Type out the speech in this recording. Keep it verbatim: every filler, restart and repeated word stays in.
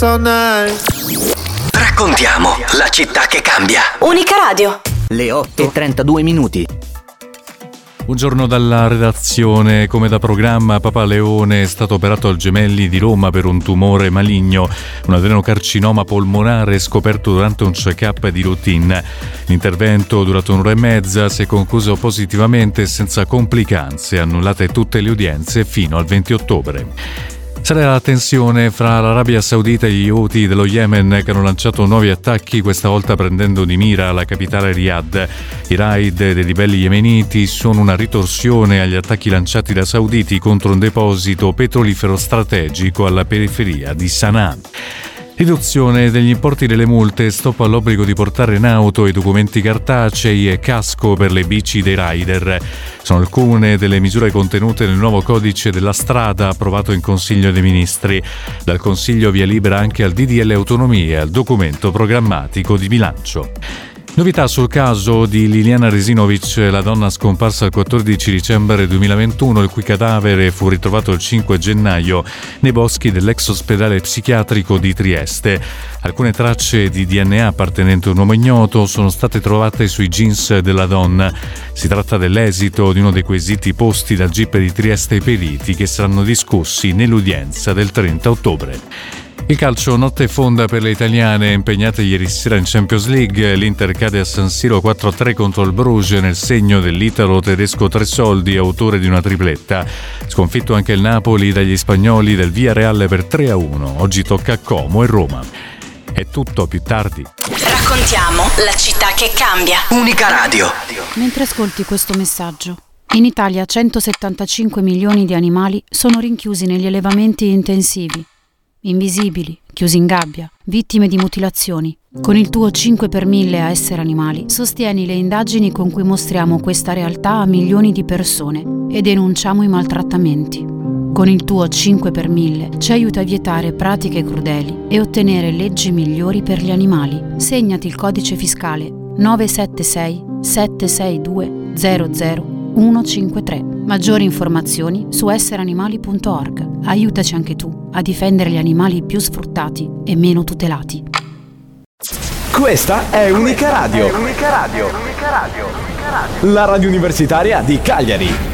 Raccontiamo la città che cambia. Unica Radio. Le otto e trentadue minuti. Buongiorno dalla redazione. Come da programma, Papa Leone è stato operato al Gemelli di Roma per un tumore maligno, un adenocarcinoma polmonare scoperto durante un check-up di routine. L'intervento, durato un'ora e mezza, si è concluso positivamente senza complicanze, annullate tutte le udienze fino al venti ottobre. Sale la tensione fra l'Arabia Saudita e gli Houthi dello Yemen, che hanno lanciato nuovi attacchi, questa volta prendendo di mira la capitale Riyadh. I raid dei ribelli yemeniti sono una ritorsione agli attacchi lanciati da sauditi contro un deposito petrolifero strategico alla periferia di Sana'a. Riduzione degli importi delle multe, stop all'obbligo di portare in auto i documenti cartacei e casco per le bici dei rider. Sono alcune delle misure contenute nel nuovo codice della strada approvato in Consiglio dei Ministri. Dal Consiglio via libera anche al D D L Autonomie e al documento programmatico di bilancio. Novità sul caso di Liliana Resinovic, la donna scomparsa il quattordici dicembre duemilaventuno, il cui cadavere fu ritrovato il cinque gennaio nei boschi dell'ex ospedale psichiatrico di Trieste. Alcune tracce di D N A appartenenti a un uomo ignoto sono state trovate sui jeans della donna. Si tratta dell'esito di uno dei quesiti posti dal G I P di Trieste ai periti, che saranno discussi nell'udienza del trenta ottobre. Il calcio, notte fonda per le italiane impegnate ieri sera in Champions League. L'Inter cade a San Siro quattro a tre contro il Bruges nel segno dell'italo tedesco Tresoldi, autore di una tripletta. Sconfitto anche il Napoli dagli spagnoli del Villarreal per tre a uno. Oggi tocca a Como e Roma. È tutto, più tardi. Raccontiamo la città che cambia. Unica Radio. Mentre ascolti questo messaggio, in Italia centosettantacinque milioni di animali sono rinchiusi negli allevamenti intensivi. Invisibili, chiusi in gabbia, vittime di mutilazioni. Con il tuo cinque per mille a Essere Animali sostieni le indagini con cui mostriamo questa realtà a milioni di persone e denunciamo i maltrattamenti. Con il tuo cinque per mille ci aiuta a vietare pratiche crudeli e ottenere leggi migliori per gli animali. Segnati il codice fiscale nove sette sei sette sei due zero zero uno cinque tre. Maggiori informazioni su essere animali punto org. Aiutaci anche tu a difendere gli animali più sfruttati e meno tutelati. Questa è Unica Radio. È Unica Radio. Unica Radio. Unica Radio. La radio universitaria di Cagliari.